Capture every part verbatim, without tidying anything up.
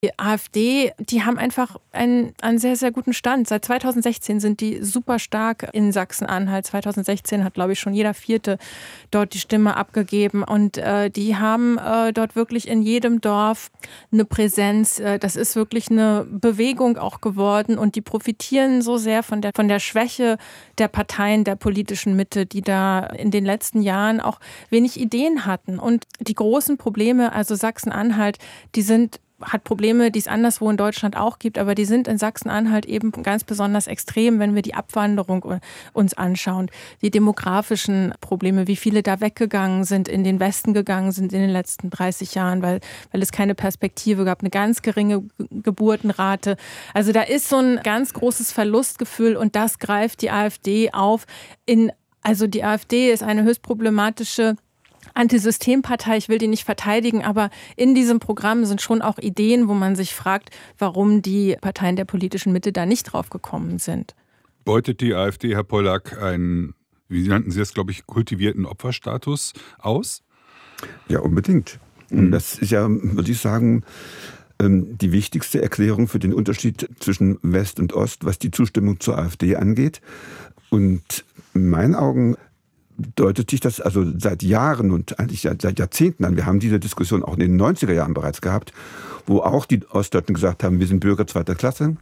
Die AfD, die haben einfach einen, einen sehr, sehr guten Stand. Seit zweitausendsechzehn sind die super stark in Sachsen-Anhalt. zweitausendsechzehn hat, glaube ich, schon jeder Vierte dort die Stimme abgegeben. Und äh, die haben äh, dort wirklich in jedem Dorf eine Präsenz. Äh, das ist wirklich eine Bewegung auch geworden. Und die profitieren so sehr von der, von der Schwäche der Parteien der politischen Mitte, die da in den letzten Jahren auch wenig Ideen hatten. Und die großen Probleme, also Sachsen-Anhalt, die sind hat Probleme, die es anderswo in Deutschland auch gibt, aber die sind in Sachsen-Anhalt eben ganz besonders extrem, wenn wir die Abwanderung uns anschauen. Die demografischen Probleme, wie viele da weggegangen sind, in den Westen gegangen sind in den letzten dreißig Jahren, weil, weil es keine Perspektive gab, eine ganz geringe Geburtenrate. Also da ist so ein ganz großes Verlustgefühl und das greift die AfD auf. In, also die AfD ist eine höchst problematische Antisystempartei, ich will die nicht verteidigen, aber in diesem Programm sind schon auch Ideen, wo man sich fragt, warum die Parteien der politischen Mitte da nicht drauf gekommen sind. Beutet die AfD, Herr Pollack, einen, wie nannten Sie das, glaube ich, kultivierten Opferstatus aus? Ja, unbedingt. Und das ist ja, würde ich sagen, die wichtigste Erklärung für den Unterschied zwischen West und Ost, was die Zustimmung zur AfD angeht. Und in meinen Augen deutet sich das also seit Jahren und eigentlich seit Jahrzehnten an. Wir haben diese Diskussion auch in den neunziger Jahren bereits gehabt, wo auch die Ostdeutschen gesagt haben, wir sind Bürger zweiter Klasse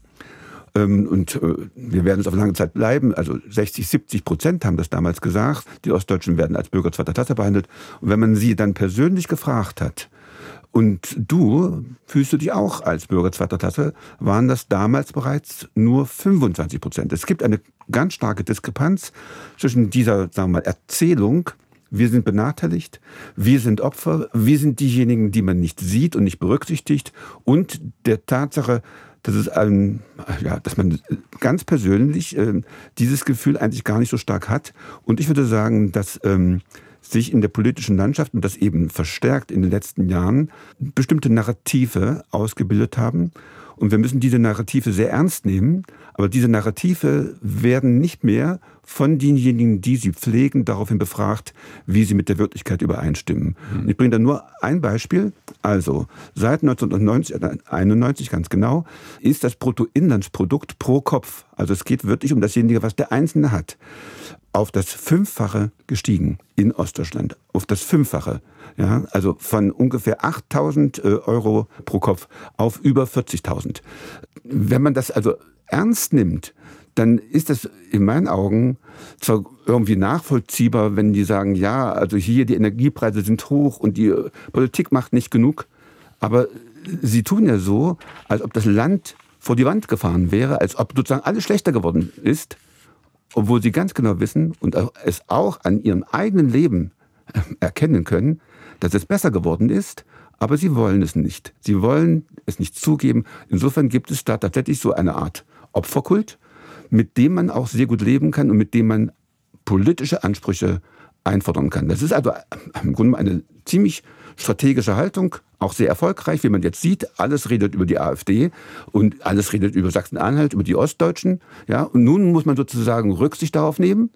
und wir werden es auf lange Zeit bleiben. Also sechzig, siebzig Prozent haben das damals gesagt. Die Ostdeutschen werden als Bürger zweiter Klasse behandelt. Und wenn man sie dann persönlich gefragt hat, und du fühlst du dich auch als Bürger zweiter Klasse, waren das damals bereits nur fünfundzwanzig Prozent. Es gibt eine ganz starke Diskrepanz zwischen dieser, sagen wir mal, Erzählung, wir sind benachteiligt, wir sind Opfer, wir sind diejenigen, die man nicht sieht und nicht berücksichtigt, und der Tatsache, dass es ein, ja, dass man ganz persönlich äh, dieses Gefühl eigentlich gar nicht so stark hat. Und ich würde sagen, dass ähm, sich in der politischen Landschaft, und das eben verstärkt in den letzten Jahren, bestimmte Narrative ausgebildet haben. Und wir müssen diese Narrative sehr ernst nehmen. Aber diese Narrative werden nicht mehr von denjenigen, die sie pflegen, daraufhin befragt, wie sie mit der Wirklichkeit übereinstimmen. Mhm. Ich bringe da nur ein Beispiel. Also, seit neunzehnhunderteinundneunzig ganz genau, ist das Bruttoinlandsprodukt pro Kopf, also es geht wirklich um dasjenige, was der Einzelne hat, auf das Fünffache gestiegen in Ostdeutschland. Auf das Fünffache. Ja, also von ungefähr achttausend Euro pro Kopf auf über vierzigtausend. Wenn man das also ernst nimmt, dann ist das in meinen Augen zwar irgendwie nachvollziehbar, wenn die sagen, ja, also hier die Energiepreise sind hoch und die Politik macht nicht genug. Aber sie tun ja so, als ob das Land vor die Wand gefahren wäre, als ob sozusagen alles schlechter geworden ist, obwohl sie ganz genau wissen und es auch an ihrem eigenen Leben erkennen können, dass es besser geworden ist, aber sie wollen es nicht. Sie wollen es nicht zugeben. Insofern gibt es da tatsächlich so eine Art Opferkult, mit dem man auch sehr gut leben kann und mit dem man politische Ansprüche einfordern kann. Das ist also im Grunde eine ziemlich strategische Haltung, auch sehr erfolgreich, wie man jetzt sieht. Alles redet über die AfD und alles redet über Sachsen-Anhalt, über die Ostdeutschen. Ja, und nun muss man sozusagen Rücksicht darauf nehmen,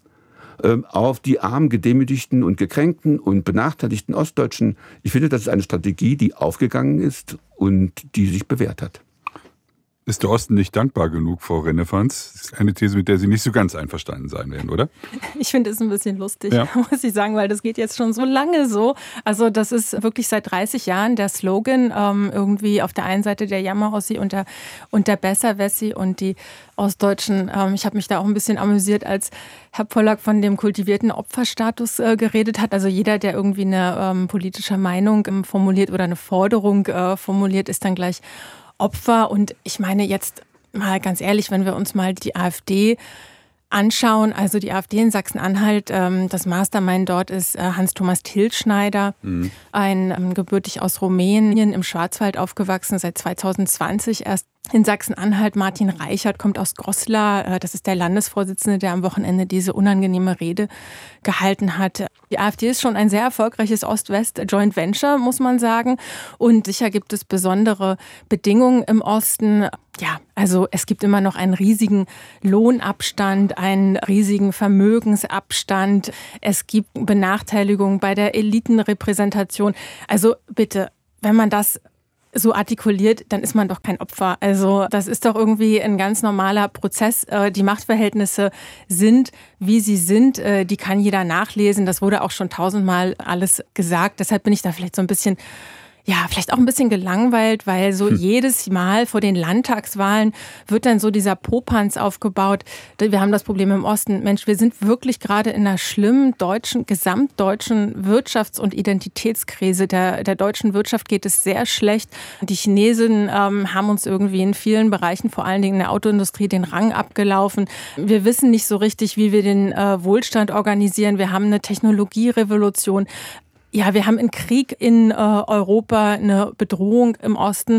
auf die armen, gedemütigten und gekränkten und benachteiligten Ostdeutschen. Ich finde, das ist eine Strategie, die aufgegangen ist und die sich bewährt hat. Ist der Osten nicht dankbar genug, Frau Rennephans? Das ist eine These, mit der Sie nicht so ganz einverstanden sein werden, oder? Ich finde es ein bisschen lustig, ja. muss ich sagen, weil das geht jetzt schon so lange so. Also das ist wirklich seit dreißig Jahren der Slogan, ähm, irgendwie auf der einen Seite der Jammerossi und der, und der Besserwessi und die Ostdeutschen. Ähm, ich habe mich da auch ein bisschen amüsiert, als Herr Pollack von dem kultivierten Opferstatus äh, geredet hat. Also jeder, der irgendwie eine ähm, politische Meinung ähm, formuliert oder eine Forderung äh, formuliert, ist dann gleich Opfer. Und ich meine jetzt mal ganz ehrlich, wenn wir uns mal die AfD anschauen, also die AfD in Sachsen-Anhalt, ähm, das Mastermind dort ist äh, Hans-Thomas Tilschneider, mhm. ein ähm, gebürtig aus Rumänien, im Schwarzwald aufgewachsen, seit zweitausendzwanzig erst in Sachsen-Anhalt. Martin Reichert kommt aus Goslar, äh, das ist der Landesvorsitzende, der am Wochenende diese unangenehme Rede gehalten hat. Die AfD ist schon ein sehr erfolgreiches Ost-West-Joint Venture, muss man sagen. Und sicher gibt es besondere Bedingungen im Osten. Ja, also es gibt immer noch einen riesigen Lohnabstand, einen riesigen Vermögensabstand. Es gibt Benachteiligung bei der Elitenrepräsentation. Also bitte, wenn man das so artikuliert, dann ist man doch kein Opfer. Also das ist doch irgendwie ein ganz normaler Prozess. Die Machtverhältnisse sind, wie sie sind. Die kann jeder nachlesen. Das wurde auch schon tausendmal alles gesagt. Deshalb bin ich da vielleicht so ein bisschen... Ja, vielleicht auch ein bisschen gelangweilt, weil so hm. jedes Mal vor den Landtagswahlen wird dann so dieser Popanz aufgebaut. Wir haben das Problem im Osten. Mensch, wir sind wirklich gerade in einer schlimmen deutschen, gesamtdeutschen Wirtschafts- und Identitätskrise. Der, der deutschen Wirtschaft geht es sehr schlecht. Die Chinesen ähm, haben uns irgendwie in vielen Bereichen, vor allen Dingen in der Autoindustrie, den Rang abgelaufen. Wir wissen nicht so richtig, wie wir den äh, Wohlstand organisieren. Wir haben eine Technologierevolution. Ja, wir haben einen Krieg in äh, Europa, eine Bedrohung im Osten.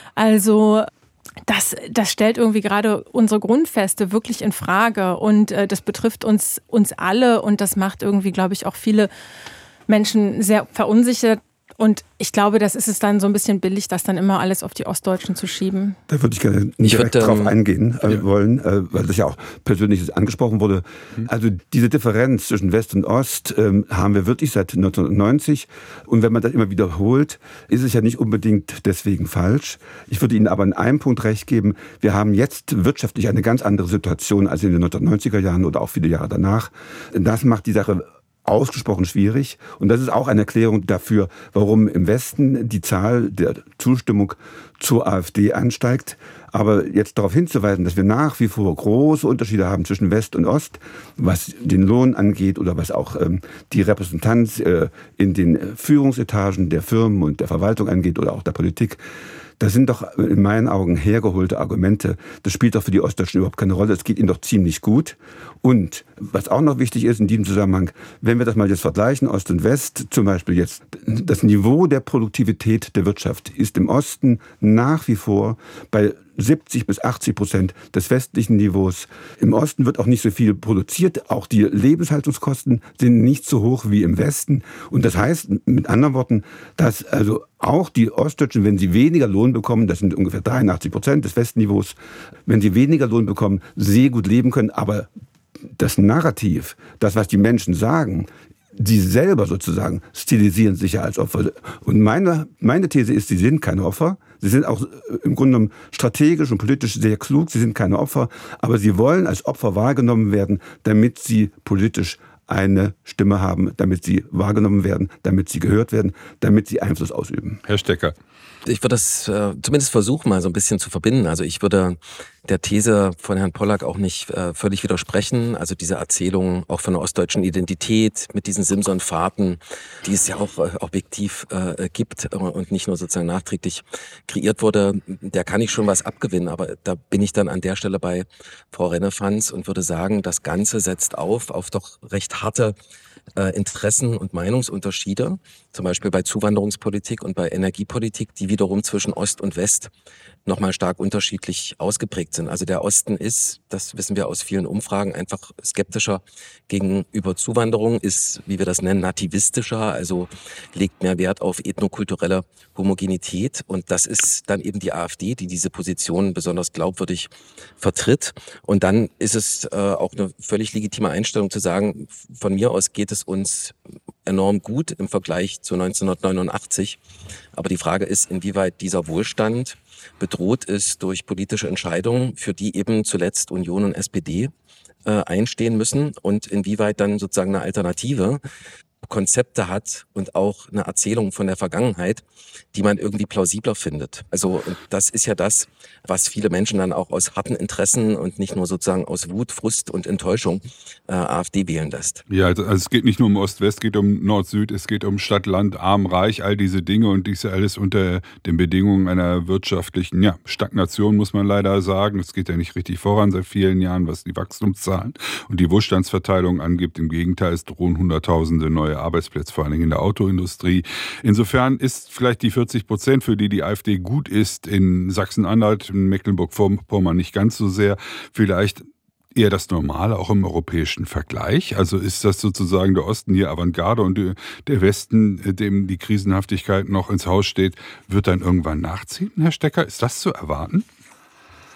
Also das, das stellt irgendwie gerade unsere Grundfeste wirklich in Frage. Und äh, das betrifft uns, uns alle. Und das macht irgendwie, glaube ich, auch viele Menschen sehr verunsichert. Und ich glaube, das ist es dann so ein bisschen billig, das dann immer alles auf die Ostdeutschen zu schieben. Da würde ich gerne nicht direkt würd, drauf ähm, eingehen äh, ja. wollen, äh, weil das ja auch persönlich angesprochen wurde. Mhm. Also diese Differenz zwischen West und Ost ähm, haben wir wirklich seit neunzehnhundertneunzig. Und wenn man das immer wiederholt, ist es ja nicht unbedingt deswegen falsch. Ich würde Ihnen aber in einem Punkt recht geben. Wir haben jetzt wirtschaftlich eine ganz andere Situation als in den neunzehnhundertneunziger Jahren oder auch viele Jahre danach. Das macht die Sache ausgesprochen schwierig. Und das ist auch eine Erklärung dafür, warum im Westen die Zahl der Zustimmung zur AfD ansteigt. Aber jetzt darauf hinzuweisen, dass wir nach wie vor große Unterschiede haben zwischen West und Ost, was den Lohn angeht oder was auch ähm, die Repräsentanz äh, in den Führungsetagen der Firmen und der Verwaltung angeht oder auch der Politik, das sind doch in meinen Augen hergeholte Argumente. Das spielt doch für die Ostdeutschen überhaupt keine Rolle. Es geht ihnen doch ziemlich gut. Und was auch noch wichtig ist in diesem Zusammenhang, wenn wir das mal jetzt vergleichen, Ost und West, zum Beispiel jetzt, das Niveau der Produktivität der Wirtschaft ist im Osten nach wie vor bei siebzig bis achtzig Prozent des westlichen Niveaus. Im Osten wird auch nicht so viel produziert. Auch die Lebenshaltungskosten sind nicht so hoch wie im Westen. Und das heißt, mit anderen Worten, dass also auch die Ostdeutschen, wenn sie weniger Lohn bekommen, das sind ungefähr dreiundachtzig Prozent des Westniveaus, wenn sie weniger Lohn bekommen, sehr gut leben können. Aber das Narrativ, das, was die Menschen sagen, die selber sozusagen stilisieren sich ja als Opfer. Und meine, meine These ist, sie sind keine Opfer. Sie sind auch im Grunde genommen strategisch und politisch sehr klug. Sie sind keine Opfer, aber sie wollen als Opfer wahrgenommen werden, damit sie politisch eine Stimme haben, damit sie wahrgenommen werden, damit sie gehört werden, damit sie Einfluss ausüben. Herr Stecker. Ich würde das äh, zumindest versuchen, mal so ein bisschen zu verbinden. Also ich würde der These von Herrn Pollack auch nicht äh, völlig widersprechen. Also diese Erzählung auch von der ostdeutschen Identität mit diesen Simson-Fahrten, die es ja auch äh, objektiv äh, gibt äh, und nicht nur sozusagen nachträglich kreiert wurde, der kann ich schon was abgewinnen. Aber da bin ich dann an der Stelle bei Frau Rennefanz und würde sagen, das Ganze setzt auf, auf doch recht harte äh, Interessen- und Meinungsunterschiede, zum Beispiel bei Zuwanderungspolitik und bei Energiepolitik, die wiederum zwischen Ost und West nochmal stark unterschiedlich ausgeprägt sind. Also der Osten ist, das wissen wir aus vielen Umfragen, einfach skeptischer gegenüber Zuwanderung, ist, wie wir das nennen, nativistischer, also legt mehr Wert auf ethnokulturelle Homogenität. Und das ist dann eben die AfD, die diese Position besonders glaubwürdig vertritt. Und dann ist es äh, auch eine völlig legitime Einstellung zu sagen, von mir aus geht es uns enorm gut im Vergleich zu neunzehnhundertneunundachtzig. Aber die Frage ist, inwieweit dieser Wohlstand bedroht ist durch politische Entscheidungen, für die eben zuletzt Union und S P D äh, einstehen müssen und inwieweit dann sozusagen eine Alternative Konzepte hat und auch eine Erzählung von der Vergangenheit, die man irgendwie plausibler findet. Also das ist ja das, was viele Menschen dann auch aus harten Interessen und nicht nur sozusagen aus Wut, Frust und Enttäuschung äh, AfD wählen lässt. Ja, also es geht nicht nur um Ost-West, es geht um Nord-Süd, es geht um Stadt, Land, Arm, Reich, all diese Dinge und dies alles unter den Bedingungen einer wirtschaftlichen ja, Stagnation, muss man leider sagen. Es geht ja nicht richtig voran seit vielen Jahren, was die Wachstumszahlen und die Wohlstandsverteilung angibt. Im Gegenteil, es drohen Hunderttausende neue Arbeitsplätze, vor allem in der Autoindustrie. Insofern ist vielleicht die vierzig Prozent, für die die AfD gut ist, in Sachsen-Anhalt, in Mecklenburg-Vorpommern nicht ganz so sehr, vielleicht eher das Normale, auch im europäischen Vergleich. Also ist das sozusagen der Osten hier Avantgarde und der Westen, dem die Krisenhaftigkeit noch ins Haus steht, wird dann irgendwann nachziehen, Herr Stecker? Ist das zu erwarten?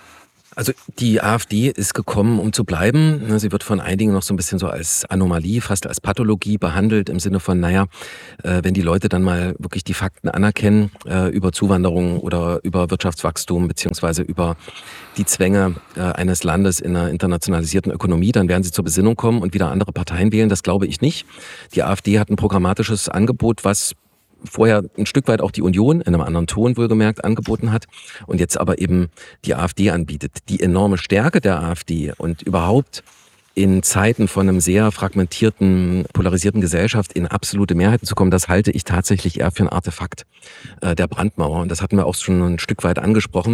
Also die AfD ist gekommen, um zu bleiben. Sie wird von einigen noch so ein bisschen so als Anomalie, fast als Pathologie behandelt, im Sinne von, naja, wenn die Leute dann mal wirklich die Fakten anerkennen über Zuwanderung oder über Wirtschaftswachstum beziehungsweise über die Zwänge eines Landes in einer internationalisierten Ökonomie, dann werden sie zur Besinnung kommen und wieder andere Parteien wählen. Das glaube ich nicht. Die AfD hat ein programmatisches Angebot, was vorher ein Stück weit auch die Union, in einem anderen Ton wohlgemerkt, angeboten hat und jetzt aber eben die AfD anbietet. Die enorme Stärke der AfD und überhaupt in Zeiten von einem sehr fragmentierten, polarisierten Gesellschaft in absolute Mehrheiten zu kommen, das halte ich tatsächlich eher für ein Artefakt äh, der Brandmauer. Und das hatten wir auch schon ein Stück weit angesprochen.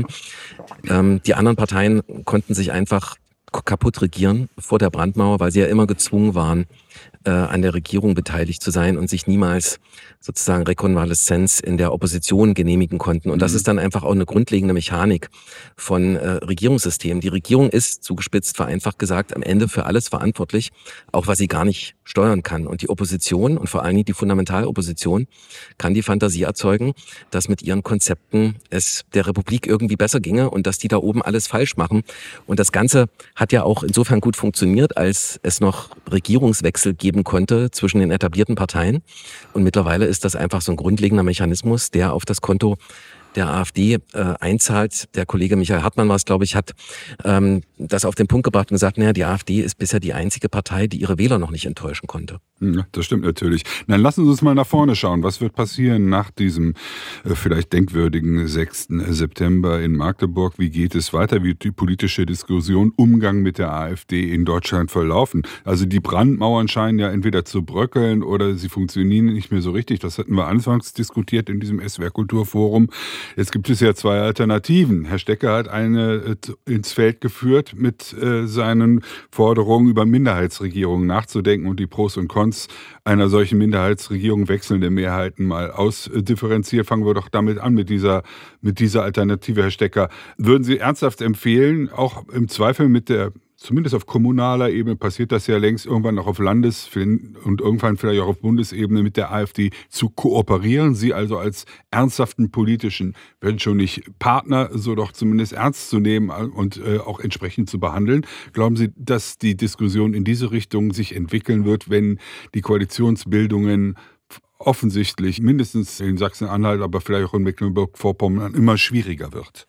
Ähm, die anderen Parteien konnten sich einfach kaputt regieren vor der Brandmauer, weil sie ja immer gezwungen waren, äh, an der Regierung beteiligt zu sein und sich niemals sozusagen Rekonvaleszenz in der Opposition genehmigen konnten. Und das ist dann einfach auch eine grundlegende Mechanik von äh, Regierungssystemen. Die Regierung ist, zugespitzt vereinfacht gesagt, am Ende für alles verantwortlich, auch was sie gar nicht steuern kann. Und die Opposition und vor allen Dingen die Fundamentalopposition kann die Fantasie erzeugen, dass mit ihren Konzepten es der Republik irgendwie besser ginge und dass die da oben alles falsch machen. Und das Ganze hat ja auch insofern gut funktioniert, als es noch Regierungswechsel geben konnte zwischen den etablierten Parteien. Und mittlerweile ist das einfach so ein grundlegender Mechanismus, der auf das Konto der AfD äh, einzahlt. Der Kollege Michael Hartmann war es, glaube ich, hat ähm, das auf den Punkt gebracht und gesagt, naja, die AfD ist bisher die einzige Partei, die ihre Wähler noch nicht enttäuschen konnte. Ja, das stimmt natürlich. Dann lassen Sie uns mal nach vorne schauen. Was wird passieren nach diesem äh, vielleicht denkwürdigen sechsten September in Magdeburg? Wie geht es weiter? Wie wird die politische Diskussion, Umgang mit der AfD in Deutschland verlaufen? Also die Brandmauern scheinen ja entweder zu bröckeln oder sie funktionieren nicht mehr so richtig. Das hatten wir anfangs diskutiert in diesem S W R-Kulturforum. Jetzt gibt es ja zwei Alternativen. Herr Stecker hat eine äh, ins Feld geführt, mit äh, seinen Forderungen über Minderheitsregierungen nachzudenken und die Pros und Cons einer solchen Minderheitsregierung, wechselnde Mehrheiten mal ausdifferenziert. Fangen wir doch damit an, mit dieser, mit dieser Alternative, Herr Stecker. Würden Sie ernsthaft empfehlen, auch im Zweifel mit der, zumindest auf kommunaler Ebene passiert das ja längst, irgendwann auch auf Landes- und irgendwann vielleicht auch auf Bundesebene mit der AfD zu kooperieren, Sie also als ernsthaften politischen, wenn schon nicht Partner, so doch zumindest ernst zu nehmen und äh, auch entsprechend zu behandeln? Glauben Sie, dass die Diskussion in diese Richtung sich entwickeln wird, wenn die Koalitionsbildungen offensichtlich mindestens in Sachsen-Anhalt, aber vielleicht auch in Mecklenburg-Vorpommern immer schwieriger wird?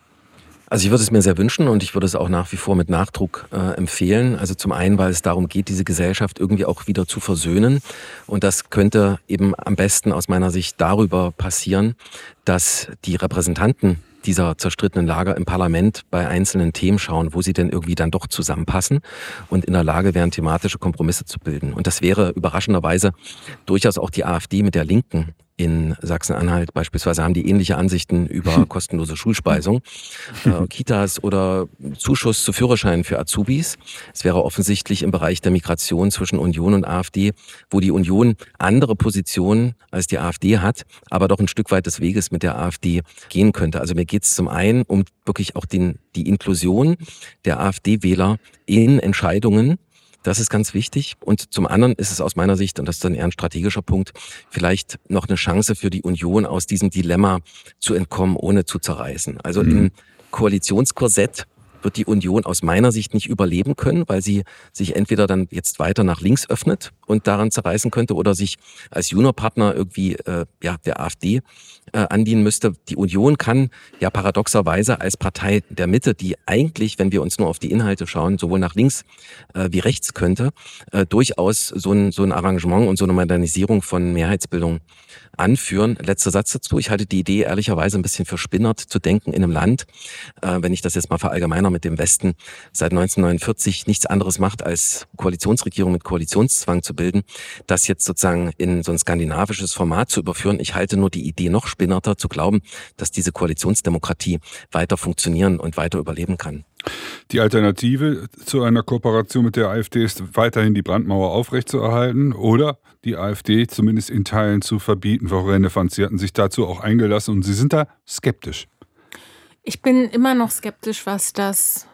Also ich würde es mir sehr wünschen und ich würde es auch nach wie vor mit Nachdruck äh, empfehlen. Also zum einen, weil es darum geht, diese Gesellschaft irgendwie auch wieder zu versöhnen. Und das könnte eben am besten aus meiner Sicht darüber passieren, dass die Repräsentanten dieser zerstrittenen Lager im Parlament bei einzelnen Themen schauen, wo sie denn irgendwie dann doch zusammenpassen und in der Lage wären, thematische Kompromisse zu bilden. Und das wäre überraschenderweise durchaus auch die AfD mit der Linken in Sachsen-Anhalt beispielsweise, haben die ähnliche Ansichten über kostenlose Schulspeisung, äh, Kitas oder Zuschuss zu Führerscheinen für Azubis. Es wäre offensichtlich im Bereich der Migration zwischen Union und AfD, wo die Union andere Positionen als die AfD hat, aber doch ein Stück weit des Weges mit der AfD gehen könnte. Also mir geht es zum einen um wirklich auch den, die Inklusion der AfD-Wähler in Entscheidungen. Das ist ganz wichtig. Und zum anderen ist es aus meiner Sicht, und das ist dann eher ein strategischer Punkt, vielleicht noch eine Chance für die Union, aus diesem Dilemma zu entkommen, ohne zu zerreißen. Also mhm. im Koalitionskorsett wird die Union aus meiner Sicht nicht überleben können, weil sie sich entweder dann jetzt weiter nach links öffnet und daran zerreißen könnte oder sich als Juniorpartner irgendwie äh, ja der AfD äh, andienen müsste. Die Union kann ja paradoxerweise als Partei der Mitte, die eigentlich, wenn wir uns nur auf die Inhalte schauen, sowohl nach links äh, wie rechts könnte, äh, durchaus so ein, so ein Arrangement und so eine Modernisierung von Mehrheitsbildung anführen. Letzter Satz dazu. Ich halte die Idee ehrlicherweise ein bisschen verspinnert zu denken in einem Land, äh, wenn ich das jetzt mal verallgemeiner mit dem Westen seit neunzehnhundertneunundvierzig nichts anderes macht, als Koalitionsregierung mit Koalitionszwang zu bilden, das jetzt sozusagen in so ein skandinavisches Format zu überführen. Ich halte nur die Idee noch spinnerter, zu glauben, dass diese Koalitionsdemokratie weiter funktionieren und weiter überleben kann. Die Alternative zu einer Kooperation mit der AfD ist weiterhin die Brandmauer aufrechtzuerhalten oder die AfD zumindest in Teilen zu verbieten. Frau Rennefanz, Sie hatten sich dazu auch eingelassen und Sie sind da skeptisch. Ich bin immer noch skeptisch, was das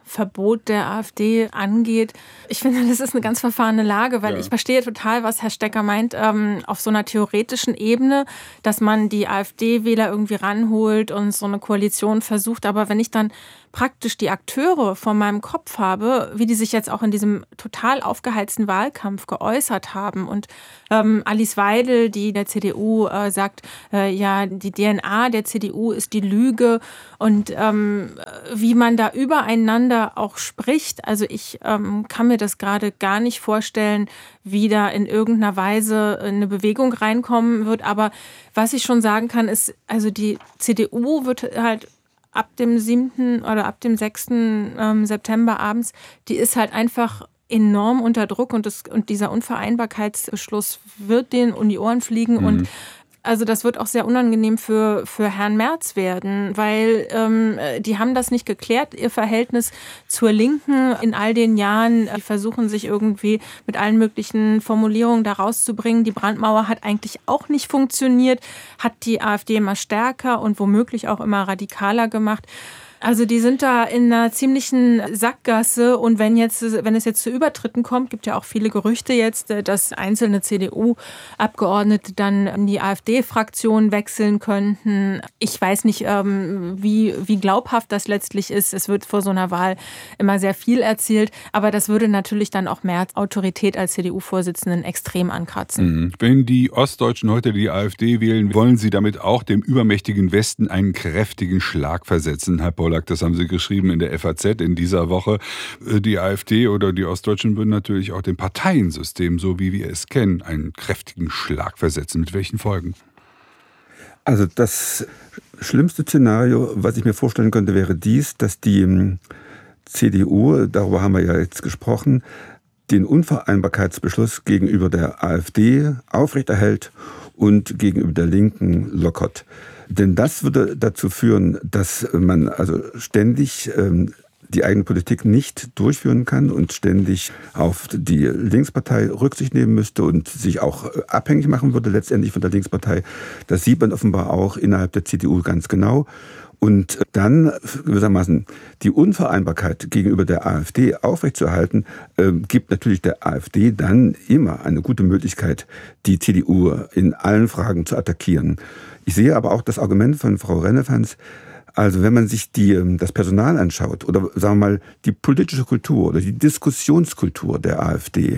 Verbot der AfD angeht. Ich finde, das ist eine ganz verfahrene Lage, weil ja. ich verstehe total, was Herr Stecker meint, ähm, auf so einer theoretischen Ebene, dass man die AfD-Wähler irgendwie ranholt und so eine Koalition versucht. Aber wenn ich dann praktisch die Akteure vor meinem Kopf habe, wie die sich jetzt auch in diesem total aufgeheizten Wahlkampf geäußert haben. Und ähm, Alice Weidel, die der C D U äh, sagt, äh, ja, die D N A der C D U ist die Lüge. Und ähm, wie man da übereinander auch spricht. Also ich ähm, kann mir das gerade gar nicht vorstellen, wie da in irgendeiner Weise eine Bewegung reinkommen wird. Aber was ich schon sagen kann, ist, also die C D U wird halt ab dem siebten oder ab dem sechsten Ähm, September abends, die ist halt einfach enorm unter Druck und, das, und dieser Unvereinbarkeitsbeschluss wird denen um die Ohren fliegen. Mhm. Und also das wird auch sehr unangenehm für, für Herrn Merz werden, weil ähm, die haben das nicht geklärt, ihr Verhältnis zur Linken in all den Jahren. Die versuchen sich irgendwie mit allen möglichen Formulierungen da rauszubringen. Die Brandmauer hat eigentlich auch nicht funktioniert, hat die AfD immer stärker und womöglich auch immer radikaler gemacht. Also die sind da in einer ziemlichen Sackgasse und wenn jetzt, wenn es jetzt zu Übertritten kommt, gibt ja auch viele Gerüchte jetzt, dass einzelne C D U-Abgeordnete dann in die AfD-Fraktion wechseln könnten. Ich weiß nicht, wie, wie glaubhaft das letztlich ist. Es wird vor so einer Wahl immer sehr viel erzählt, aber das würde natürlich dann auch Merz Autorität als C D U-Vorsitzenden extrem ankratzen. Wenn die Ostdeutschen heute die AfD wählen, wollen sie damit auch dem übermächtigen Westen einen kräftigen Schlag versetzen, Herr Pollack. Das haben Sie geschrieben in der F A Z in dieser Woche. Die AfD oder die Ostdeutschen würden natürlich auch dem Parteiensystem, so wie wir es kennen, einen kräftigen Schlag versetzen. Mit welchen Folgen? Also das schlimmste Szenario, was ich mir vorstellen könnte, wäre dies, dass die C D U, darüber haben wir ja jetzt gesprochen, den Unvereinbarkeitsbeschluss gegenüber der AfD aufrechterhält und gegenüber der Linken lockert. Denn das würde dazu führen, dass man also ständig ähm, die eigene Politik nicht durchführen kann und ständig auf die Linkspartei Rücksicht nehmen müsste und sich auch abhängig machen würde letztendlich von der Linkspartei. Das sieht man offenbar auch innerhalb der C D U ganz genau. Und dann gewissermaßen die Unvereinbarkeit gegenüber der AfD aufrechtzuerhalten, äh, gibt natürlich der AfD dann immer eine gute Möglichkeit, die C D U in allen Fragen zu attackieren. Ich sehe aber auch das Argument von Frau Rennephans, also wenn man sich die, das Personal anschaut oder sagen wir mal die politische Kultur oder die Diskussionskultur der AfD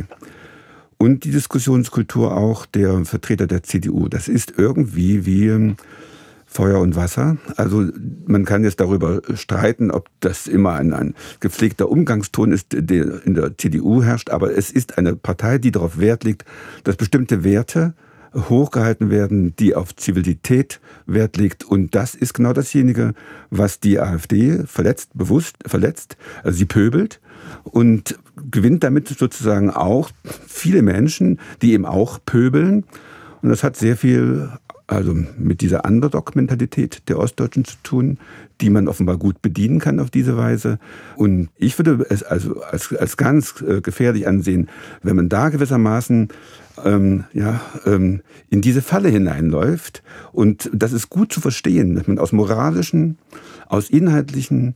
und die Diskussionskultur auch der Vertreter der C D U, das ist irgendwie wie Feuer und Wasser. Also man kann jetzt darüber streiten, ob das immer ein, ein gepflegter Umgangston ist, der in der C D U herrscht, aber es ist eine Partei, die darauf Wert legt, dass bestimmte Werte hochgehalten werden, die auf Zivilität Wert legt. Und das ist genau dasjenige, was die AfD verletzt, bewusst verletzt. Also sie pöbelt und gewinnt damit sozusagen auch viele Menschen, die eben auch pöbeln. Und das hat sehr viel also mit dieser Underdog-Mentalität der Ostdeutschen zu tun, die man offenbar gut bedienen kann auf diese Weise. Und ich würde es also als, als ganz gefährlich ansehen, wenn man da gewissermaßen ähm, ja, ähm, in diese Falle hineinläuft. Und das ist gut zu verstehen, dass man aus moralischen, aus inhaltlichen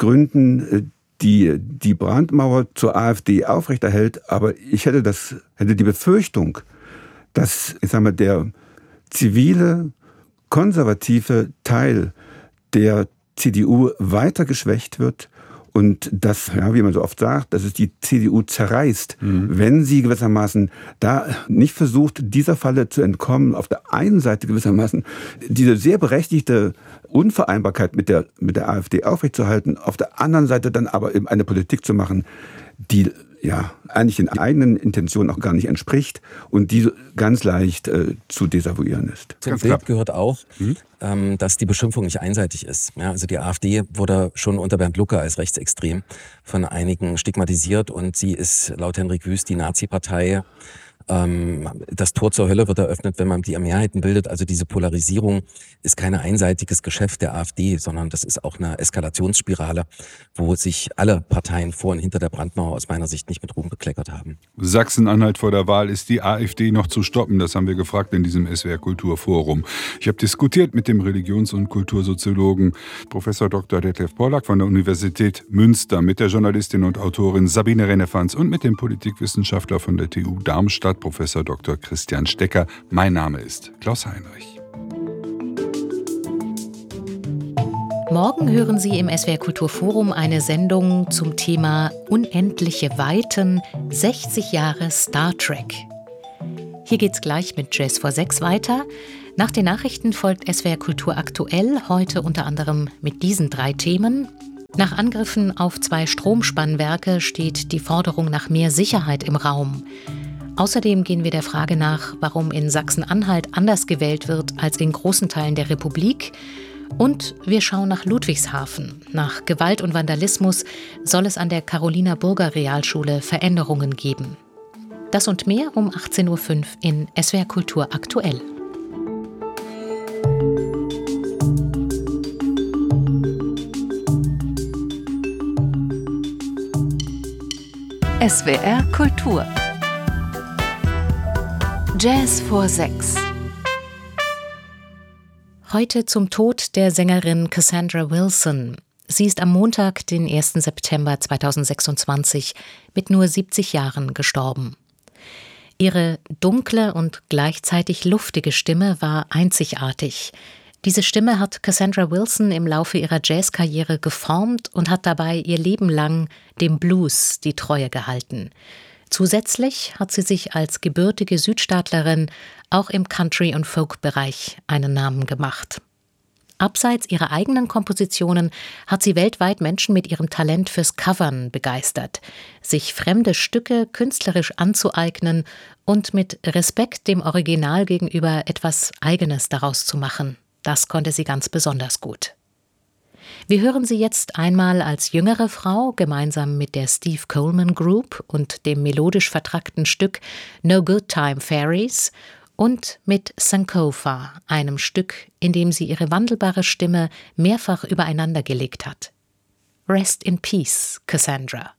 Gründen die, die Brandmauer zur AfD aufrechterhält. Aber ich hätte, das, hätte die Befürchtung, dass ich sag mal, der zivile, konservative Teil der C D U weiter geschwächt wird und das, ja, wie man so oft sagt, dass es die C D U zerreißt, mhm. wenn sie gewissermaßen da nicht versucht, dieser Falle zu entkommen, auf der einen Seite gewissermaßen diese sehr berechtigte Unvereinbarkeit mit der, mit der AfD aufrechtzuerhalten, auf der anderen Seite dann aber eben eine Politik zu machen, die ja eigentlich den eigenen Intentionen auch gar nicht entspricht und die ganz leicht äh, zu desavouieren ist. Zum Bild gehört auch, hm? ähm, dass die Beschimpfung nicht einseitig ist. Ja, also die AfD wurde schon unter Bernd Lucke als rechtsextrem von einigen stigmatisiert und sie ist laut Henrik Wüst die Nazi-Partei. Ähm, das Tor zur Hölle wird eröffnet, wenn man die Mehrheiten bildet. Also diese Polarisierung ist kein einseitiges Geschäft der AfD, sondern das ist auch eine Eskalationsspirale, wo sich alle Parteien vor und hinter der Brandmauer aus meiner Sicht nicht mit Ruhm bekleckert haben. Sachsen-Anhalt vor der Wahl, ist die AfD noch zu stoppen? Das haben wir gefragt in diesem S W R Kulturforum. Ich habe diskutiert mit dem Religions- und Kultursoziologen Professor Doktor Detlef Pollack von der Universität Münster, mit der Journalistin und Autorin Sabine Rennefanz und mit dem Politikwissenschaftler von der T U Darmstadt, Professor Doktor Christian Stecker. Mein Name ist Klaus Heinrich. Morgen hören Sie im S W R Kulturforum eine Sendung zum Thema Unendliche Weiten, sechzig Jahre Star Trek. Hier geht's gleich mit Jazz vor sechs weiter. Nach den Nachrichten folgt S W R Kultur aktuell, heute unter anderem mit diesen drei Themen. Nach Angriffen auf zwei Stromspannwerke steht die Forderung nach mehr Sicherheit im Raum. Außerdem gehen wir der Frage nach, warum in Sachsen-Anhalt anders gewählt wird als in großen Teilen der Republik. Und wir schauen nach Ludwigshafen. Nach Gewalt und Vandalismus soll es an der Carolina-Burger-Realschule Veränderungen geben. Das und mehr um achtzehn Uhr fünf in S W R Kultur aktuell. S W R Kultur. Jazz vor sechs. Heute zum Tod der Sängerin Cassandra Wilson. Sie ist am Montag, den ersten September zweitausendsechsundzwanzig, mit nur siebzig Jahren gestorben. Ihre dunkle und gleichzeitig luftige Stimme war einzigartig. Diese Stimme hat Cassandra Wilson im Laufe ihrer Jazzkarriere geformt und hat dabei ihr Leben lang dem Blues die Treue gehalten. Zusätzlich hat sie sich als gebürtige Südstaatlerin auch im Country- und Folk-Bereich einen Namen gemacht. Abseits ihrer eigenen Kompositionen hat sie weltweit Menschen mit ihrem Talent fürs Covern begeistert, sich fremde Stücke künstlerisch anzueignen und mit Respekt dem Original gegenüber etwas Eigenes daraus zu machen. Das konnte sie ganz besonders gut. Wir hören sie jetzt einmal als jüngere Frau gemeinsam mit der Steve Coleman Group und dem melodisch vertrackten Stück No Good Time Fairies und mit Sankofa, einem Stück, in dem sie ihre wandelbare Stimme mehrfach übereinander gelegt hat. Rest in Peace, Cassandra.